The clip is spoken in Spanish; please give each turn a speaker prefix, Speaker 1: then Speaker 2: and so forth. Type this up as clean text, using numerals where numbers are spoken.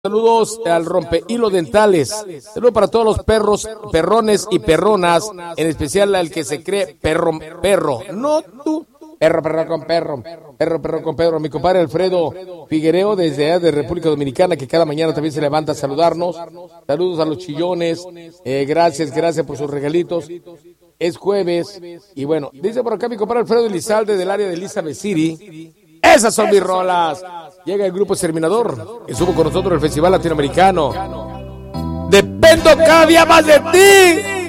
Speaker 1: Saludos al rompehilo dentales. Saludos para todos los perros, perrones y perronas, en especial al que se cree perro. No tú. Perro con perro. Perro con perro. Mi compadre Alfredo Figuereo desde allá de República Dominicana, que cada mañana también se levanta a saludarnos. Saludos a los chillones. Gracias por sus regalitos. Es jueves. Y bueno, dice por acá mi compadre Alfredo Elizalde del área de Elizabeth City. Esas son mis rolas. Llega el grupo Exterminador, que estuvo con nosotros en el Festival Latinoamericano. Dependo cada día más de ti.